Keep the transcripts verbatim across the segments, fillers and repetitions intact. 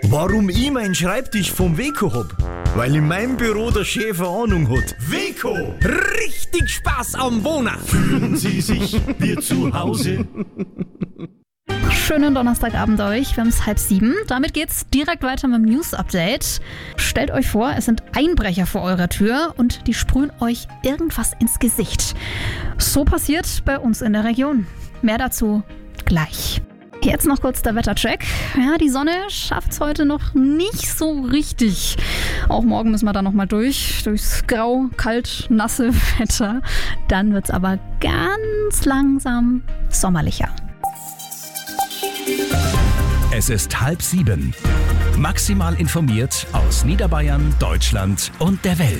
Warum ich meinen Schreibtisch vom Weco hab? Weil in meinem Büro der Chef eine Ahnung hat. Weco! Richtig Spaß am Wohnen! Fühlen Sie sich wie zu Hause? Schönen Donnerstagabend euch, wir haben es halb sieben. Damit geht's direkt weiter mit dem News-Update. Stellt euch vor, es sind Einbrecher vor eurer Tür und die sprühen euch irgendwas ins Gesicht. So passiert bei uns in der Region. Mehr dazu gleich. Jetzt noch kurz der Wettercheck. Ja, die Sonne schafft's heute noch nicht so richtig. Auch morgen müssen wir da nochmal durch, durchs grau, kalt, nasse Wetter. Dann wird's aber ganz langsam sommerlicher. Es ist halb sieben. Maximal informiert aus Niederbayern, Deutschland und der Welt.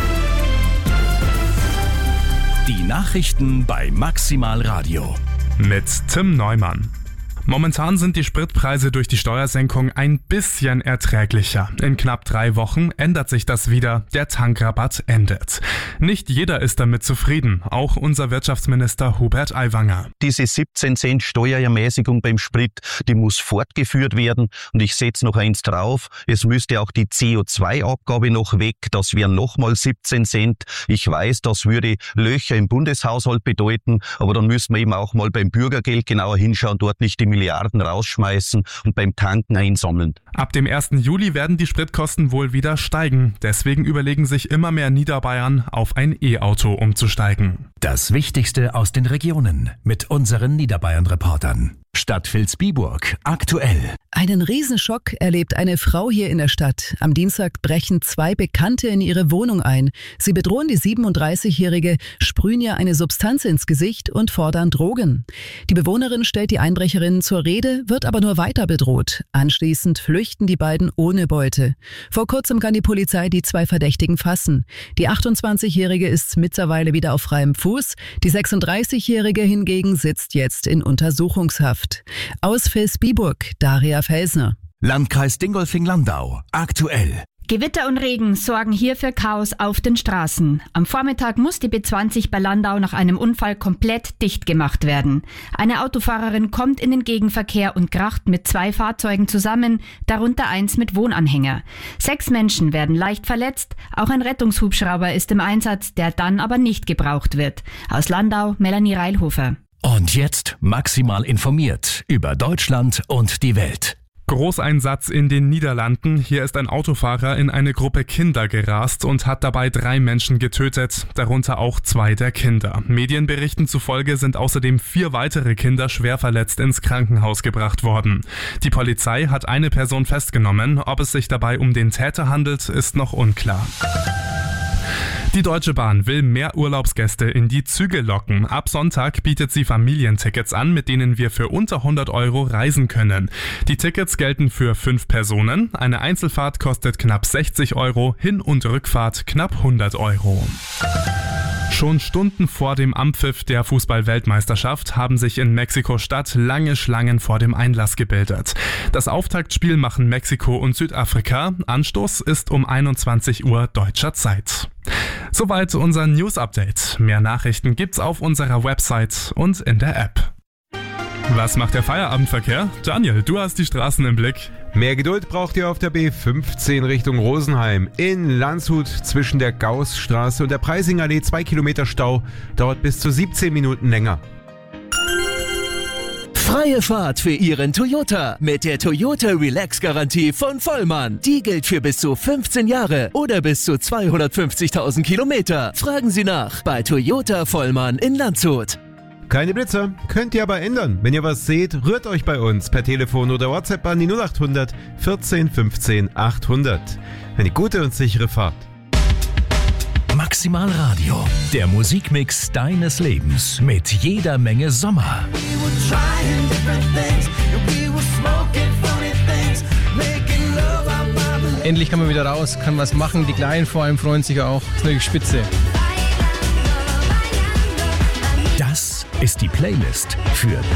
Die Nachrichten bei Maximal Radio. Mit Tim Neumann. Momentan sind die Spritpreise durch die Steuersenkung ein bisschen erträglicher. In knapp drei Wochen ändert sich das wieder. Der Tankrabatt endet. Nicht jeder ist damit zufrieden. Auch unser Wirtschaftsminister Hubert Aiwanger. Diese siebzehn Cent Steuerermäßigung beim Sprit, die muss fortgeführt werden. Und ich setze noch eins drauf. Es müsste auch die C O zwei Abgabe noch weg. Das wären nochmal siebzehn Cent. Ich weiß, das würde Löcher im Bundeshaushalt bedeuten. Aber dann müssen wir eben auch mal beim Bürgergeld genauer hinschauen, dort nicht die Milliarden rausschmeißen und beim Tanken einsammeln. Ab dem ersten Juli werden die Spritkosten wohl wieder steigen. Deswegen überlegen sich immer mehr Niederbayern, auf ein E-Auto umzusteigen. Das Wichtigste aus den Regionen mit unseren Niederbayern-Reportern. Stadt Vilsbiburg aktuell. Einen Riesenschock erlebt eine Frau hier in der Stadt. Am Dienstag brechen zwei Bekannte in ihre Wohnung ein. Sie bedrohen die siebenunddreißigjährige, sprühen ihr eine Substanz ins Gesicht und fordern Drogen. Die Bewohnerin stellt die Einbrecherinnen zur Rede, wird aber nur weiter bedroht. Anschließend flüchten die beiden ohne Beute. Vor kurzem kann die Polizei die zwei Verdächtigen fassen. Die achtundzwanzigjährige ist mittlerweile wieder auf freiem Fuß. Die sechsunddreißigjährige hingegen sitzt jetzt in Untersuchungshaft. Aus Vilsbiburg, Daria Felsner. Landkreis Dingolfing-Landau aktuell. Gewitter und Regen sorgen hier für Chaos auf den Straßen. Am Vormittag muss die B zwanzig bei Landau nach einem Unfall komplett dicht gemacht werden. Eine Autofahrerin kommt in den Gegenverkehr und kracht mit zwei Fahrzeugen zusammen, darunter eins mit Wohnanhänger. Sechs Menschen werden leicht verletzt, auch ein Rettungshubschrauber ist im Einsatz, der dann aber nicht gebraucht wird. Aus Landau, Melanie Reilhofer. Und jetzt maximal informiert über Deutschland und die Welt. Großeinsatz in den Niederlanden. Hier ist ein Autofahrer in eine Gruppe Kinder gerast und hat dabei drei Menschen getötet, darunter auch zwei der Kinder. Medienberichten zufolge sind außerdem vier weitere Kinder schwer verletzt ins Krankenhaus gebracht worden. Die Polizei hat eine Person festgenommen. Ob es sich dabei um den Täter handelt, ist noch unklar. Die Deutsche Bahn will mehr Urlaubsgäste in die Züge locken. Ab Sonntag bietet sie Familientickets an, mit denen wir für unter hundert Euro reisen können. Die Tickets gelten für fünf Personen. Eine Einzelfahrt kostet knapp sechzig Euro, Hin- und Rückfahrt knapp hundert Euro. Schon Stunden vor dem Anpfiff der Fußball-Weltmeisterschaft haben sich in Mexiko-Stadt lange Schlangen vor dem Einlass gebildet. Das Auftaktspiel machen Mexiko und Südafrika. Anstoß ist um einundzwanzig Uhr deutscher Zeit. Soweit unser News-Update. Mehr Nachrichten gibt's auf unserer Website und in der App. Was macht der Feierabendverkehr? Daniel, du hast die Straßen im Blick. Mehr Geduld braucht ihr auf der B fünfzehn Richtung Rosenheim. In Landshut zwischen der Gaußstraße und der Preisingallee zwei Kilometer Stau. Dauert bis zu siebzehn Minuten länger. Freie Fahrt für Ihren Toyota mit der Toyota Relax-Garantie von Vollmann. Die gilt für bis zu fünfzehn Jahre oder bis zu zweihundertfünfzigtausend Kilometer. Fragen Sie nach bei Toyota Vollmann in Landshut. Keine Blitzer, könnt ihr aber ändern. Wenn ihr was seht, rührt euch bei uns per Telefon oder WhatsApp an die null acht hundert vierzehn fünfzehn achthundert. Eine gute und sichere Fahrt. Maximal Radio, der Musikmix deines Lebens mit jeder Menge Sommer. Endlich kann man wieder raus, kann was machen. Die Kleinen vor allem freuen sich auch. Das ist natürlich spitze. Das ist die Playlist für